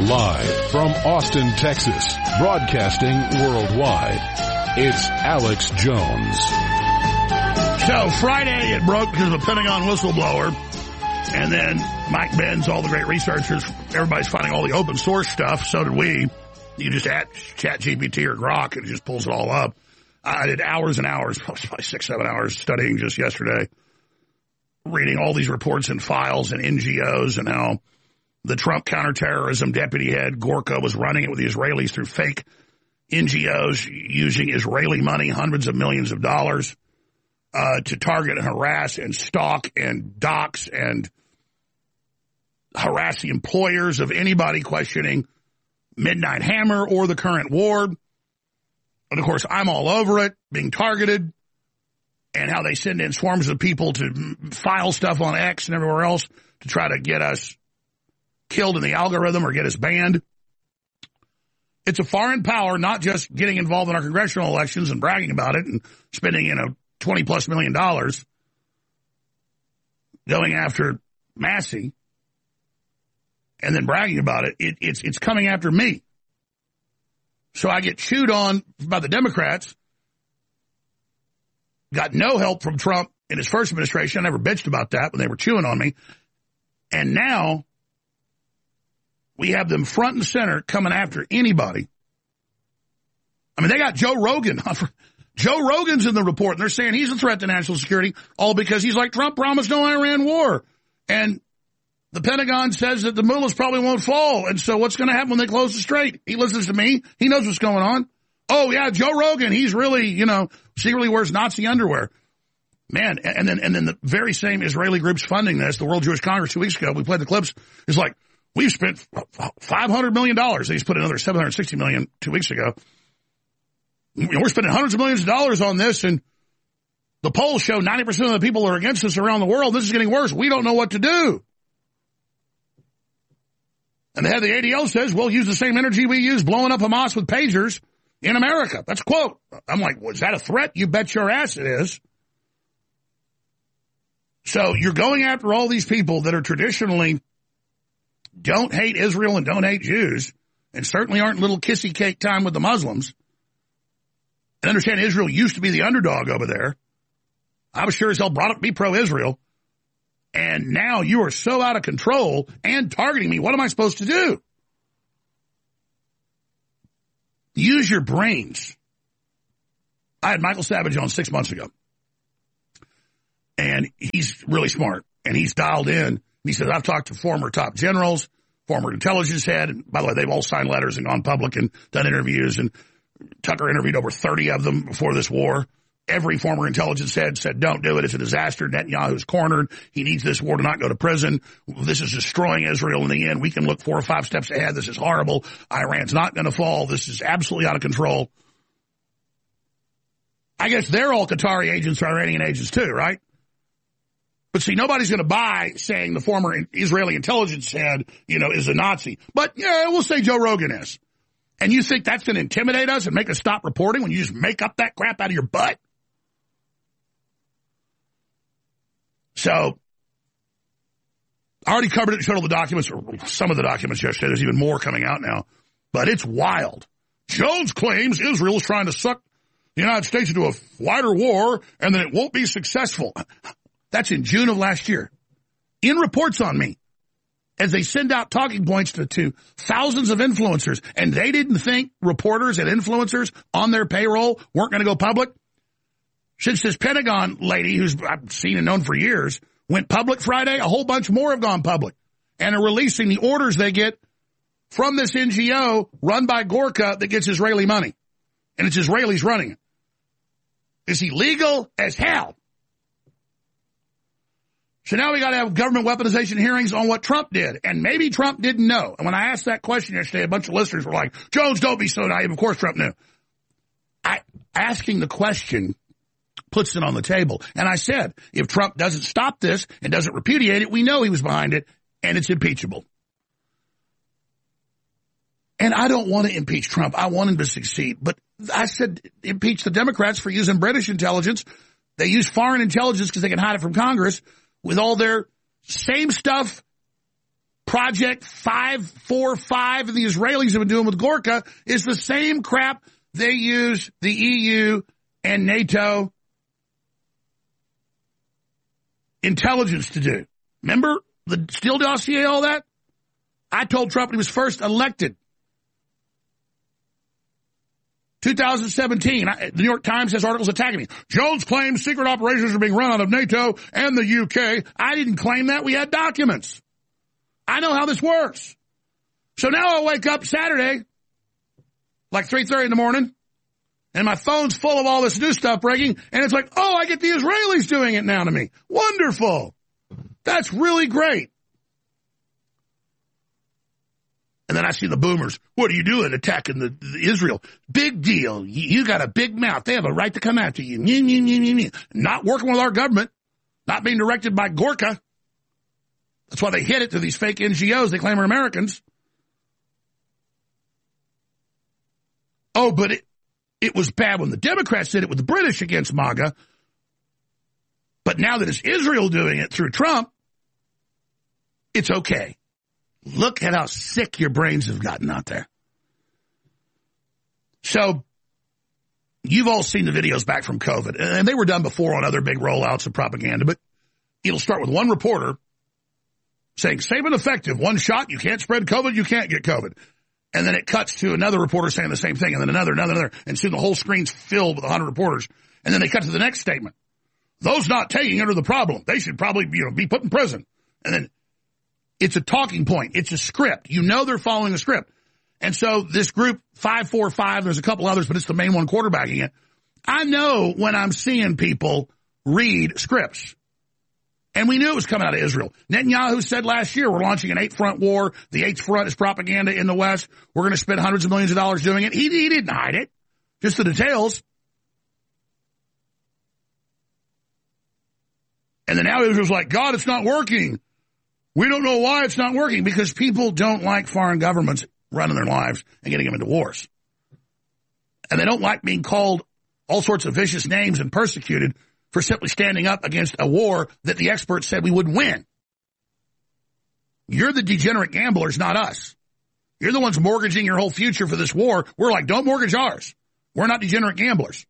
Live from Austin, Texas, broadcasting worldwide, it's Alex Jones. So Friday it broke because of the Pentagon whistleblower, and then Mike Benz, all the great researchers, everybody's finding all the open source stuff. So did we. You just add ChatGPT or Grok and it just pulls it all up. I did hours and hours, probably 6-7 hours studying just yesterday, reading all these reports and files and NGOs and how the Trump counterterrorism deputy head, Gorka, was running it with the Israelis through fake NGOs using Israeli money, hundreds of millions of dollars, to target and harass and stalk and dox and harass the employers of anybody questioning Midnight Hammer or the current war. And, of course, I'm all over it, being targeted, and how they send in swarms of people to file stuff on X and everywhere else to try to get us killed in the algorithm or get us banned. It's a foreign power not just getting involved in our congressional elections and bragging about it and spending, $20+ million going after Massey and then bragging about it. It's coming after me. So I get chewed on by the Democrats. Got no help from Trump in his first administration. I never bitched about that when they were chewing on me. And now we have them front and center coming after anybody. I mean, they got Joe Rogan. Joe Rogan's in the report, and they're saying he's a threat to national security, all because he's like, Trump promised no Iran war. And the Pentagon says that the mullahs probably won't fall. And so what's going to happen when they close the strait? He listens to me. He knows what's going on. Oh, yeah, Joe Rogan, he's really, secretly wears Nazi underwear. Man, and then the very same Israeli groups funding this, the World Jewish Congress 2 weeks ago, we played the clips, is like, we've spent $500 million. They just put another $760 million 2 weeks ago. We're spending hundreds of millions of dollars on this, and the polls show 90% of the people are against us around the world. This is getting worse. We don't know what to do. And the head of the ADL says, we'll use the same energy we use blowing up Hamas with pagers in America. That's a quote. I'm like, was that a threat? You bet your ass it is. So you're going after all these people that are traditionally don't hate Israel and don't hate Jews, and certainly aren't little kissy cake time with the Muslims. And understand Israel used to be the underdog over there. I was sure as hell brought up to be pro-Israel. And now you are so out of control and targeting me. What am I supposed to do? Use your brains. I had Michael Savage on 6 months ago. And he's really smart. And he's dialed in. He said, I've talked to former top generals, former intelligence head. And by the way, they've all signed letters and gone public and done interviews. And Tucker interviewed over 30 of them before this war. Every former intelligence head said, don't do it. It's a disaster. Netanyahu's cornered. He needs this war to not go to prison. This is destroying Israel in the end. We can look 4 or 5 steps ahead. This is horrible. Iran's not going to fall. This is absolutely out of control. I guess they're all Qatari agents or Iranian agents too, right? But see, nobody's going to buy saying the former Israeli intelligence head, is a Nazi. But yeah, we'll say Joe Rogan is. And you think that's going to intimidate us and make us stop reporting when you just make up that crap out of your butt? So, I already covered it and showed all the documents, or some of the documents yesterday. There's even more coming out now. But it's wild. Jones claims Israel is trying to suck the United States into a wider war and that it won't be successful. That's in June of last year. In reports on me, as they send out talking points to thousands of influencers, and they didn't think reporters and influencers on their payroll weren't going to go public. Since this Pentagon lady, who's I've seen and known for years, went public Friday, a whole bunch more have gone public and are releasing the orders they get from this NGO run by Gorka that gets Israeli money. And it's Israelis running it. It's illegal as hell. So now we got to have government weaponization hearings on what Trump did. And maybe Trump didn't know. And when I asked that question yesterday, a bunch of listeners were like, Jones, don't be so naive. Of course Trump knew. Asking the question puts it on the table. And I said, if Trump doesn't stop this and doesn't repudiate it, we know he was behind it, and it's impeachable. And I don't want to impeach Trump. I want him to succeed. But I said impeach the Democrats for using British intelligence. They use foreign intelligence because they can hide it from Congress with all their same stuff Project 545 and the Israelis have been doing with Gorka is the same crap they use the EU and NATO intelligence to do. Remember the Steele dossier, all that? I told Trump when he was first elected. 2017, the New York Times has articles attacking me. Jones claims secret operations are being run out of NATO and the UK. I didn't claim that. We had documents. I know how this works. So now I wake up Saturday, like 3:30 in the morning, and my phone's full of all this new stuff breaking, and it's like, oh, I get the Israelis doing it now to me. Wonderful. That's really great. And then I see the boomers. What are you doing attacking the Israel? Big deal. You got a big mouth. They have a right to come after you. Not working with our government. Not being directed by Gorka. That's why they hit it to these fake NGOs they claim are Americans. Oh, but it was bad when the Democrats did it with the British against MAGA. But now that it's Israel doing it through Trump, it's okay. Look at how sick your brains have gotten out there. So, you've all seen the videos back from COVID, and they were done before on other big rollouts of propaganda, but it'll start with one reporter saying, safe and effective, one shot, you can't spread COVID, you can't get COVID. And then it cuts to another reporter saying the same thing, and then another, and soon the whole screen's filled with 100 reporters. And then they cut to the next statement. Those not taking it are the problem. They should probably, be put in prison. And then it's a talking point. It's a script. You know they're following a script. And so this group, 545, there's a couple others, but it's the main one quarterbacking it. I know when I'm seeing people read scripts. And we knew it was coming out of Israel. Netanyahu said last year, we're launching an 8-front war. The 8th front is propaganda in the West. We're going to spend hundreds of millions of dollars doing it. He didn't hide it. Just the details. And then now Israel's like, God, it's not working. We don't know why it's not working, because people don't like foreign governments running their lives and getting them into wars. And they don't like being called all sorts of vicious names and persecuted for simply standing up against a war that the experts said we wouldn't win. You're the degenerate gamblers, not us. You're the ones mortgaging your whole future for this war. We're like, don't mortgage ours. We're not degenerate gamblers.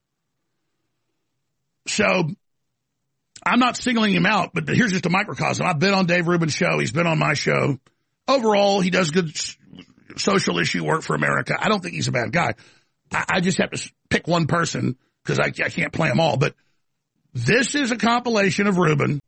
So I'm not singling him out, but here's just a microcosm. I've been on Dave Rubin's show. He's been on my show. Overall, he does good social issue work for America. I don't think he's a bad guy. I just have to pick one person because I can't play them all. But this is a compilation of Rubin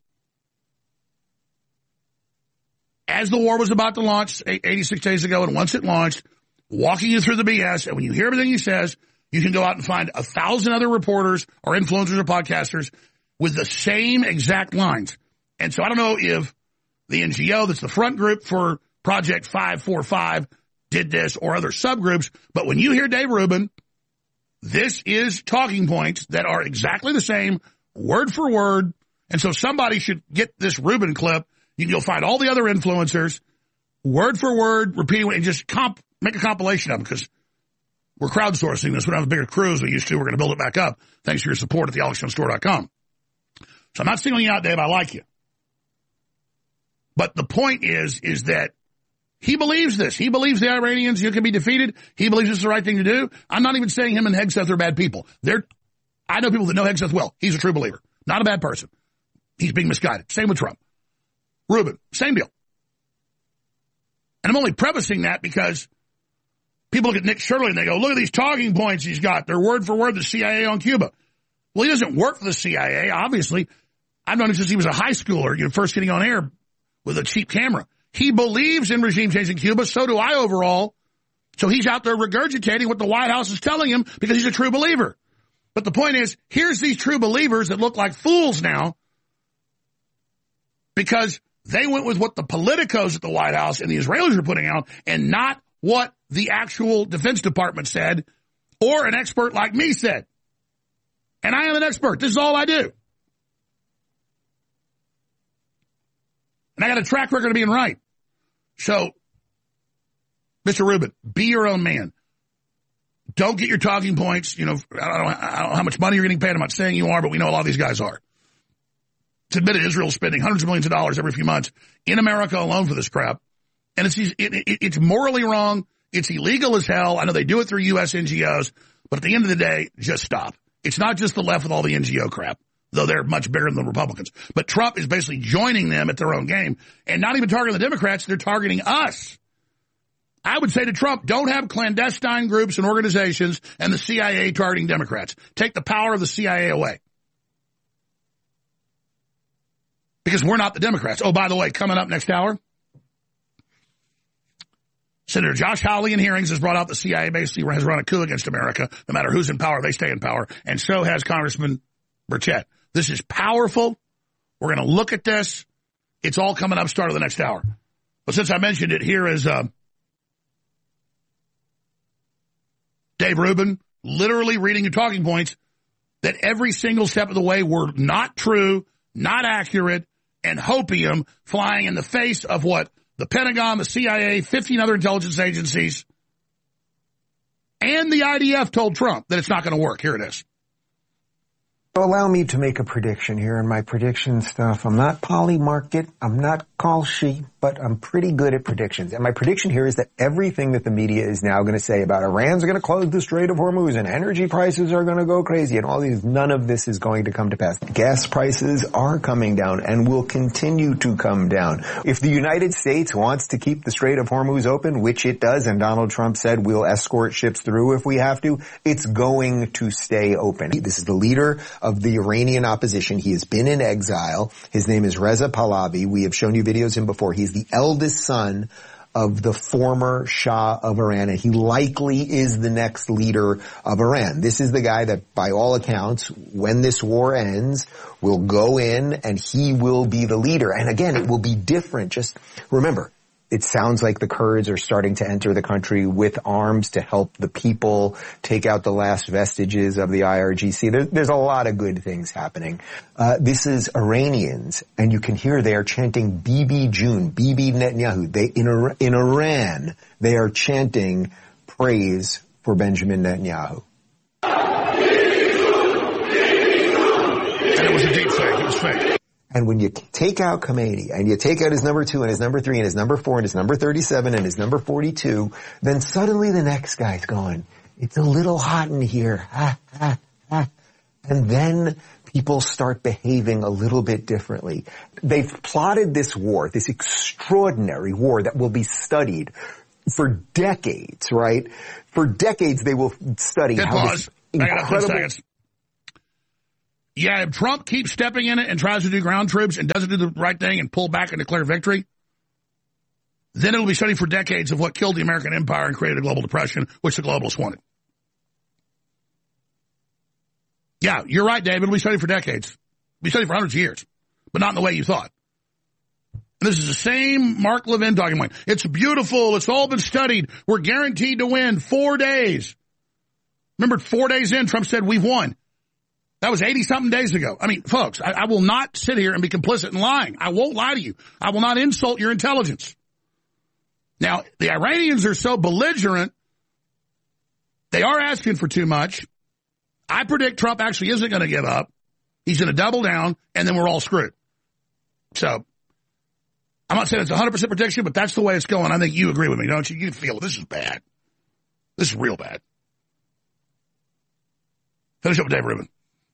as the war was about to launch 86 days ago, and once it launched, walking you through the BS. And when you hear everything he says, you can go out and find 1,000 other reporters or influencers or podcasters with the same exact lines. And so I don't know if the NGO that's the front group for Project 545 did this or other subgroups, but when you hear Dave Rubin, this is talking points that are exactly the same, word for word. And so somebody should get this Rubin clip. You'll find all the other influencers, word for word, repeating, and just make a compilation of them, because we're crowdsourcing this. We don't have a bigger crew as we used to. We're going to build it back up. Thanks for your support at thealexjonesstore.com. So I'm not singling you out, Dave. I like you. But the point is that he believes this. He believes the Iranians can be defeated. He believes it's the right thing to do. I'm not even saying him and Hegseth are bad people. I know people that know Hegseth well. He's a true believer. Not a bad person. He's being misguided. Same with Trump. Rubin, same deal. And I'm only prefacing that because people look at Nick Shirley and they go, look at these talking points he's got. They're word for word the CIA on Cuba. Well, he doesn't work for the CIA, obviously. I've known him since he was a high schooler, first getting on air with a cheap camera. He believes in regime change in Cuba. So do I overall. So he's out there regurgitating what the White House is telling him because he's a true believer. But the point is, here's these true believers that look like fools now because they went with what the politicos at the White House and the Israelis are putting out and not what the actual Defense Department said or an expert like me said. And I am an expert. This is all I do. And I got a track record of being right. So, Mr. Rubin, be your own man. Don't get your talking points. I don't know how much money you're getting paid. I'm not saying you are, but we know a lot of these guys are. It's admitted Israel's spending hundreds of millions of dollars every few months in America alone for this crap. And it's morally wrong. It's illegal as hell. I know they do it through U.S. NGOs, but at the end of the day, just stop. It's not just the left with all the NGO crap, though they're much bigger than the Republicans. But Trump is basically joining them at their own game and not even targeting the Democrats. They're targeting us. I would say to Trump, don't have clandestine groups and organizations and the CIA targeting Democrats. Take the power of the CIA away. Because we're not the Democrats. Oh, by the way, coming up next hour, Senator Josh Hawley in hearings has brought out the CIA basically has run a coup against America. No matter who's in power, they stay in power. And so has Congressman Burchett. This is powerful. We're going to look at this. It's all coming up start of the next hour. But since I mentioned it, here is Dave Rubin literally reading your talking points that every single step of the way were not true, not accurate, and hopium flying in the face of what the Pentagon, the CIA, 15 other intelligence agencies, and the IDF told Trump that it's not going to work. Here it is. Allow me to make a prediction here in my prediction stuff. I'm not Polly Market. I'm not Call She, but I'm pretty good at predictions. And my prediction here is that everything that the media is now going to say about Iran's going to close the Strait of Hormuz and energy prices are going to go crazy and all these, none of this is going to come to pass. Gas prices are coming down and will continue to come down. If the United States wants to keep the Strait of Hormuz open, which it does, and Donald Trump said we'll escort ships through if we have to, it's going to stay open. This is the leader of the Iranian opposition. He has been in exile. His name is Reza Pahlavi. We have shown you videos of him before. He's the eldest son of the former Shah of Iran, and he likely is the next leader of Iran. This is the guy that, by all accounts, when this war ends, will go in and he will be the leader. And again, it will be different. Just remember, it sounds like the Kurds are starting to enter the country with arms to help the people take out the last vestiges of the IRGC. There's a lot of good things happening. This is Iranians, and you can hear they are chanting Bibi June, Bibi Netanyahu. In Iran, they are chanting praise for Benjamin Netanyahu. And it was a deep fake. It was fake. And when you take out Khomeini and you take out his number 2 and his number 3 and his number 4 and his number 37 and his number 42, then suddenly the next guy's going, it's a little hot in here. And then people start behaving a little bit differently. They've plotted this war, this extraordinary war that will be studied for decades, right? For decades they will study how this incredible... Yeah, if Trump keeps stepping in it and tries to do ground troops and doesn't do the right thing and pull back and declare victory, then it'll be studied for decades of what killed the American empire and created a global depression, which the globalists wanted. Yeah, you're right, David. It'll be studied for decades. It'll be studied for hundreds of years, but not in the way you thought. And this is the same Mark Levin talking about. It's beautiful. It's all been studied. We're guaranteed to win 4 days. Remember, 4 days in, Trump said, we've won. That was 80-something days ago. I mean, folks, I will not sit here and be complicit in lying. I won't lie to you. I will not insult your intelligence. Now, the Iranians are so belligerent, they are asking for too much. I predict Trump actually isn't going to give up. He's going to double down, and then we're all screwed. So, I'm not saying it's a 100% prediction, but that's the way it's going. I think you agree with me, don't you? You feel this is bad. This is real bad. Finish up with Dave Rubin.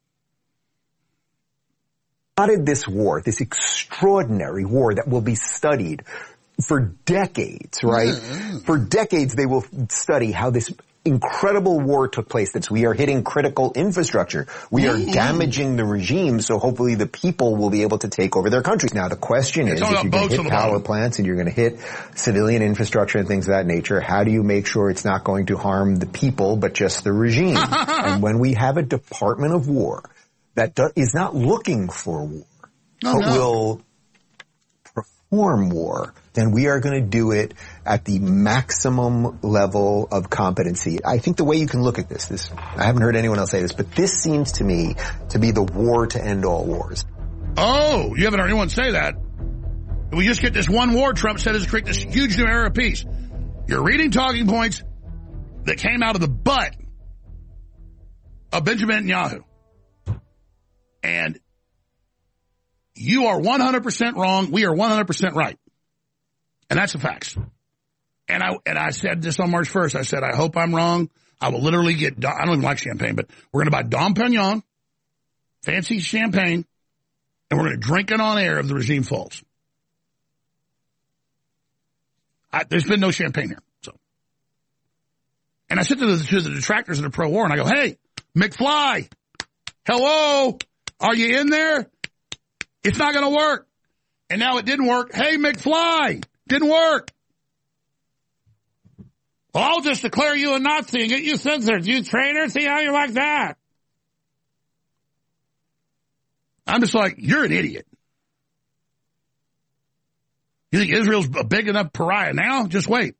Plotted this war, this extraordinary war that will be studied for decades, right? For decades they will study how this incredible war took place. That we are hitting critical infrastructure. We are damaging the regime, so hopefully the people will be able to take over their countries. Now the question is, if you're going to hit power plants and you're going to hit civilian infrastructure and things of that nature, how do you make sure it's not going to harm the people but just the regime? And when we have a Department of War that is not looking for war, will perform war, then we are going to do it at the maximum level of competency. I think the way you can look at this, I haven't heard anyone else say this, but this seems to me to be the war to end all wars. Oh, you haven't heard anyone say that. We just get this one war Trump said is to create this huge new era of peace. You're reading talking points that came out of the butt of Benjamin Netanyahu. And you are 100% wrong. We are 100% right. And that's the facts. And I said this on March 1st. I said, I hope I'm wrong. I will literally I don't even like champagne, but we're going to buy Dom Pignon, fancy champagne, and we're going to drink it on air if the regime falls. There's been no champagne here. So, and I said to the detractors that are pro-war, and I go, hey, McFly, hello, are you in there? It's not going to work. And now it didn't work. Hey, McFly, didn't work. Well, I'll just declare you a Nazi and get you censored. You traitor, see how you like that? I'm just like, you're an idiot. You think Israel's a big enough pariah now? Just wait.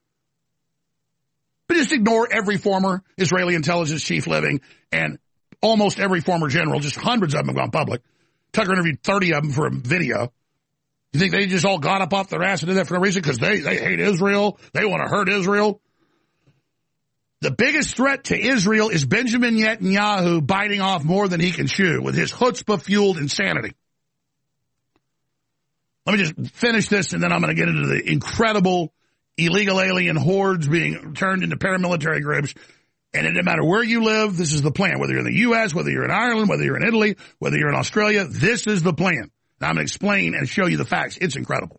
But just ignore every former Israeli intelligence chief living and almost every former general. Just hundreds of them have gone public. Tucker interviewed 30 of them for a video. You think they just all got up off their ass and did that for no reason? Because they hate Israel. They want to hurt Israel. The biggest threat to Israel is Benjamin Netanyahu biting off more than he can chew with his chutzpah-fueled insanity. Let me just finish this, and then I'm going to get into the incredible illegal alien hordes being turned into paramilitary groups. And it doesn't matter where you live, this is the plan. Whether you're in the U.S., whether you're in Ireland, whether you're in Italy, whether you're in Australia, this is the plan. Now I'm going to explain and show you the facts. It's incredible.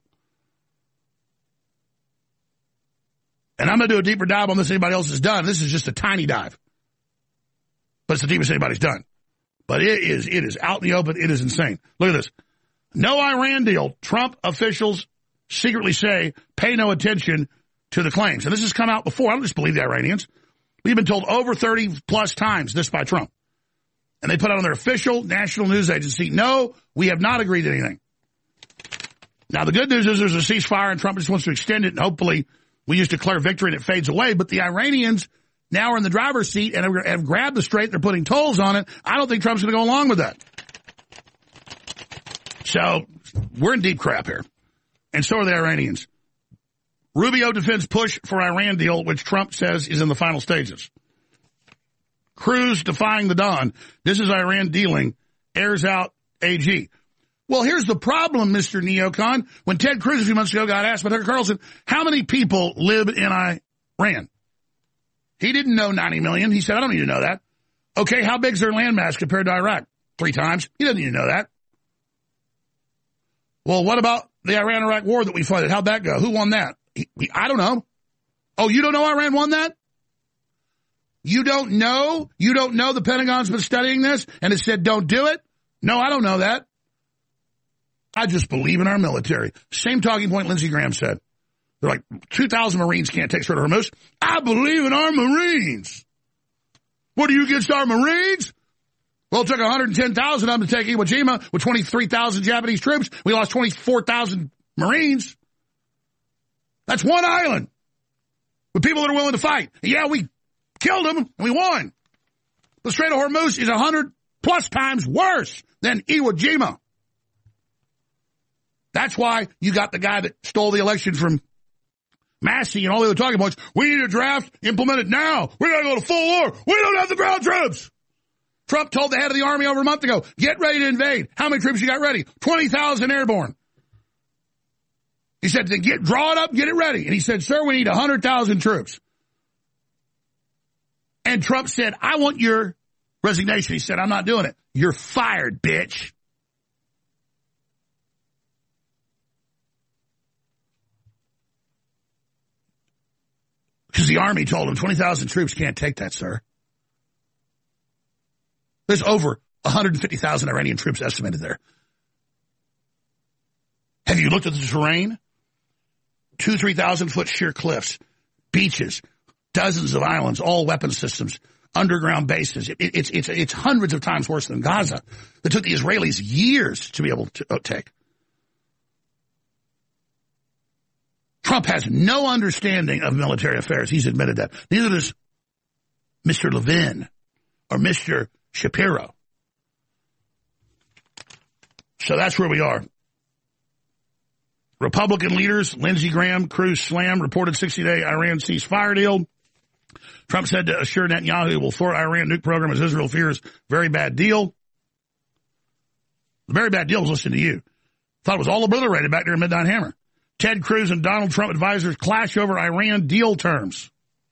And I'm going to do a deeper dive on this than anybody else has done. This is just a tiny dive. But it's the deepest anybody's done. But it is out in the open. It is insane. Look at this. No Iran deal. Trump officials secretly say, pay no attention to the claims. And this has come out before. I don't just believe the Iranians. We've been told over 30-plus times this by Trump. And they put out on their official national news agency, no, we have not agreed to anything. Now, the good news is there's a ceasefire, and Trump just wants to extend it, and hopefully we just declare victory and it fades away. But the Iranians now are in the driver's seat and have grabbed the strait. They're putting tolls on it. I don't think Trump's going to go along with that. So we're in deep crap here. And so are the Iranians. Rubio defends push for Iran deal, which Trump says is in the final stages. Cruz defying the Don. This is Iran dealing. Airs out AG. Well, here's the problem, Mr. Neocon. When Ted Cruz a few months ago got asked by Tucker Carlson, how many people live in Iran? He didn't know 90 million. He said, I don't need to know that. Okay, how big's their landmass compared to Iraq? 3 times. He doesn't need to know that. Well, what about the Iran-Iraq war that we fought? How'd that go? Who won that? I don't know. Oh, you don't know Iran won that? You don't know? You don't know the Pentagon's been studying this and it said don't do it? No, I don't know that. I just believe in our military. Same talking point Lindsey Graham said. They're like, 2,000 Marines can't take Strait of Hormuz. I believe in our Marines. What are you against our Marines? Well, it took 110,000 of them to take Iwo Jima with 23,000 Japanese troops. We lost 24,000 Marines. That's one island with people that are willing to fight. Yeah, we killed them and we won. The Strait of Hormuz is 100+ times worse than Iwo Jima. That's why you got the guy that stole the election from Massey and all the other talking points. We need a draft, implement it now. We got to go to full war. We don't have the ground troops. Trump told the head of the army over a month ago, get ready to invade. How many troops you got ready? 20,000 airborne. He said, draw it up, get it ready. And he said, sir, we need 100,000 troops. And Trump said, I want your resignation. He said, I'm not doing it. You're fired, bitch. Because the army told him 20,000 troops can't take that, sir. There's over 150,000 Iranian troops estimated there. Have you looked at the terrain? 2,000-3,000 foot sheer cliffs, beaches, dozens of islands, all weapon systems, underground bases. It's hundreds of times worse than Gaza. That took the Israelis years to be able to take. Trump has no understanding of military affairs. He's admitted that. Neither does Mr. Levin or Mr. Shapiro. So that's where we are. Republican leaders, Lindsey Graham, Cruz slam, reported 60-day Iran ceasefire deal. Trump said to assure Netanyahu will thwart Iran nuke program as Israel fears very bad deal. The very bad deal was listening to you. Thought it was all obliterated back there in Midnight Hammer. Ted Cruz and Donald Trump advisors clash over Iran deal terms.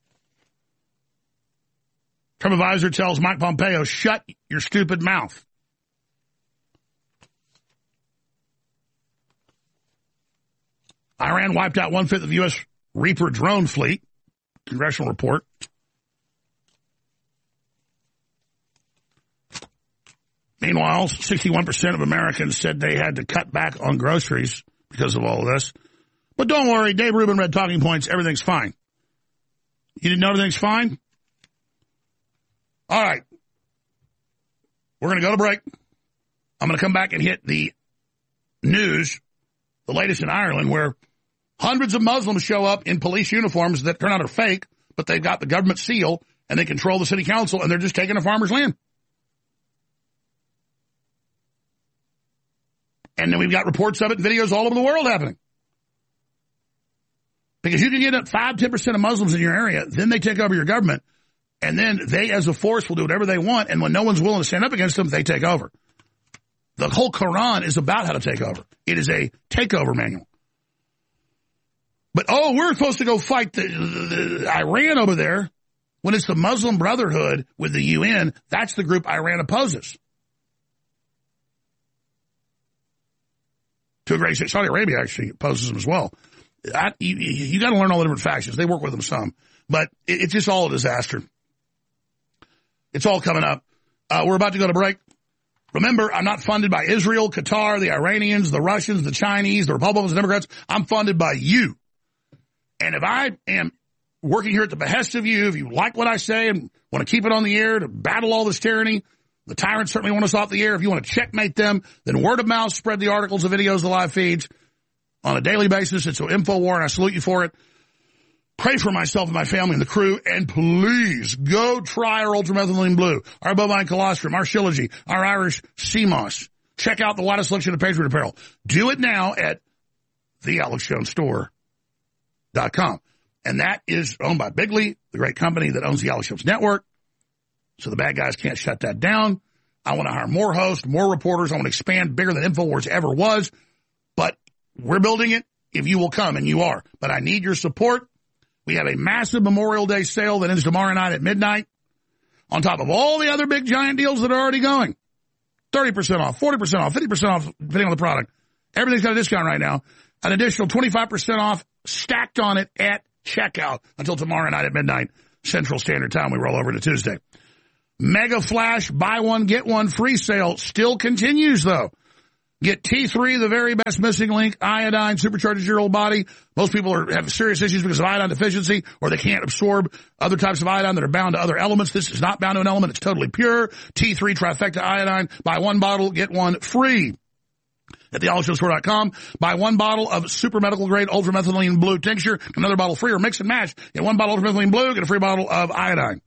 Trump advisor tells Mike Pompeo, shut your stupid mouth. Iran wiped out 1/5 of the U.S. Reaper drone fleet. Congressional report. Meanwhile, 61% of Americans said they had to cut back on groceries because of all of this. But don't worry, Dave Rubin read Talking Points. Everything's fine. You didn't know everything's fine? All right. We're going to go to break. I'm going to come back and hit the news, the latest in Ireland, where hundreds of Muslims show up in police uniforms that turn out are fake, but they've got the government seal, and they control the city council, and they're just taking a farmer's land. And then we've got reports of it and videos all over the world happening. Because you can get up 5-10% of Muslims in your area, then they take over your government, and then they as a force will do whatever they want, and when no one's willing to stand up against them, they take over. The whole Quran is about how to take over. It is a takeover manual. But, we're supposed to go fight the Iran over there when it's the Muslim Brotherhood with the UN. That's the group Iran opposes. To a great extent, Saudi Arabia actually opposes them as well. You got to learn all the different factions. They work with them some. But it's just all a disaster. It's all coming up. We're about to go to break. Remember, I'm not funded by Israel, Qatar, the Iranians, the Russians, the Chinese, the Republicans, the Democrats. I'm funded by you. And if I am working here at the behest of you, if you like what I say and want to keep it on the air to battle all this tyranny, the tyrants certainly want us off the air. If you want to checkmate them, then word of mouth, spread the articles, the videos, the live feeds on a daily basis. It's an InfoWar, and I salute you for it. Pray for myself and my family and the crew, and please go try our ultramethylene blue, our bovine colostrum, our Shilajit, our Irish sea moss. Check out the widest selection of Patriot apparel. Do it now at thealexjonesstore.com. And that is owned by Bigley, the great company that owns the Alex Jones Network. So the bad guys can't shut that down. I want to hire more hosts, more reporters. I want to expand bigger than InfoWars ever was. But we're building it if you will come, and you are. But I need your support. We have a massive Memorial Day sale that ends tomorrow night at midnight, on top of all the other big giant deals that are already going. 30% off, 40% off, 50% off, depending on the product. Everything's got a discount right now. An additional 25% off stacked on it at checkout until tomorrow night at midnight, Central Standard Time. We roll over to Tuesday. Mega Flash, buy one, get one free sale still continues, though. Get T3, the very best missing link. Iodine supercharges your whole body. Most people have serious issues because of iodine deficiency, or they can't absorb other types of iodine that are bound to other elements. This is not bound to an element. It's totally pure. T3 trifecta iodine. Buy one bottle, get one free. At thealexjonesstore.com, buy one bottle of super medical grade ultramethylene blue tincture, another bottle free, or mix and match. Get one bottle ultramethylene blue, get a free bottle of iodine.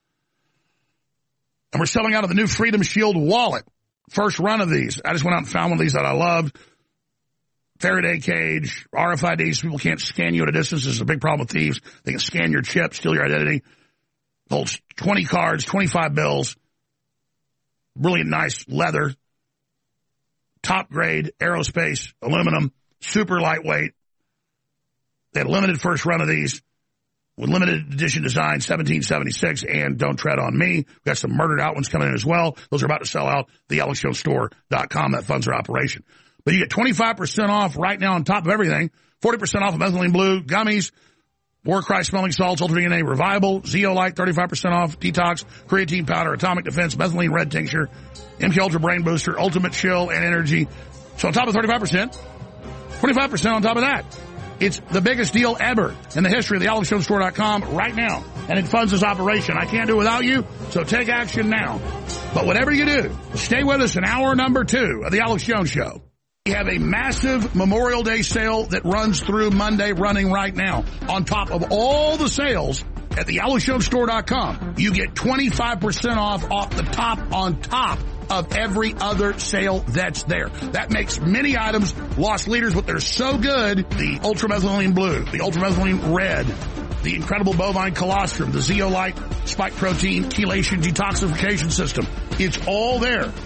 And we're selling out of the new Freedom Shield wallet. First run of these. I just went out and found one of these that I loved. Faraday cage, RFID, so people can't scan you at a distance. This is a big problem with thieves. They can scan your chip, steal your identity. Holds 20 cards, 25 bills. Really nice leather. Top grade, aerospace, aluminum, super lightweight. They had a limited first run of these with limited edition design, 1776, and Don't Tread on Me. We've got some murdered out ones coming in as well. Those are about to sell out. TheAlexJonesStore.com. That funds our operation. But you get 25% off right now on top of everything. 40% off of methylene blue, gummies, War Cry smelling salts, Ultra DNA Revival, Zeolite, 35% off, Detox, Creatine Powder, Atomic Defense, Methylene Red Tincture, MK Ultra Brain Booster, Ultimate Chill and Energy. So on top of 35%, 25% on top of that. It's the biggest deal ever in the history of the AlexJonesStore.com right now. And it funds this operation. I can't do it without you, so take action now. But whatever you do, stay with us in hour number 2 of the Alex Jones Show. We have a massive Memorial Day sale that runs through Monday, running right now. On top of all the sales at the AlexJonesStore.com, you get 25% off the top on top of every other sale that's there. That makes many items lost leaders, but they're so good. The ultramethylene blue, the ultramethylene red, the incredible bovine colostrum, the Zeolite spike protein chelation detoxification system. It's all there.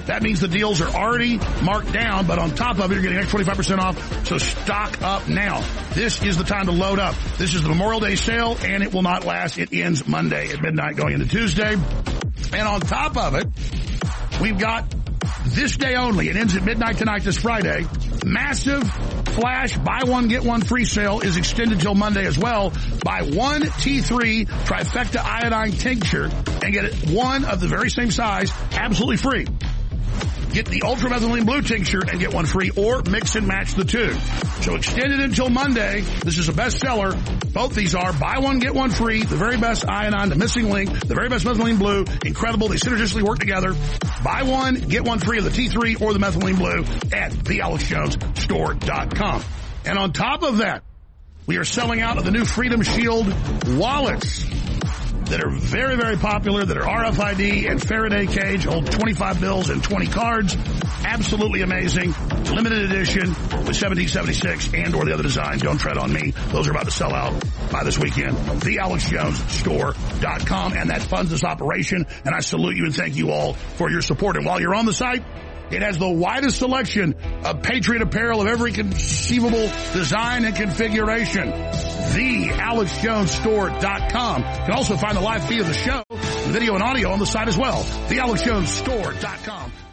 That means the deals are already marked down, but on top of it, you're getting extra 25% off. So stock up now. This is the time to load up. This is the Memorial Day sale, and it will not last. It ends Monday at midnight going into Tuesday. And on top of it, we've got this day only. It ends at midnight tonight this Friday. Massive flash buy one, get one free sale is extended till Monday as well. Buy one T3 trifecta iodine tincture and get it one of the very same size absolutely free. Get the ultramethylene blue tincture and get one free, or mix and match the two. So extended until Monday. This is a bestseller. Both these are buy one, get one free. The very best iodine, the missing link, the very best methylene blue. Incredible. They synergistically work together. Buy one, get one free of the T3 or the methylene blue at thealexjonesstore.com. And on top of that, we are selling out of the new Freedom Shield wallets that are very, very popular, that are RFID and Faraday cage, hold 25 bills and 20 cards. Absolutely amazing. Limited edition with 1776 and or the other designs. Don't tread on me. Those are about to sell out by this weekend. TheAlexJonesStore.com. And that funds this operation. And I salute you and thank you all for your support. And while you're on the site, it has the widest selection of Patriot apparel of every conceivable design and configuration. TheAlexJonesStore.com. You can also find the live feed of the show, video and audio on the site as well. TheAlexJonesStore.com.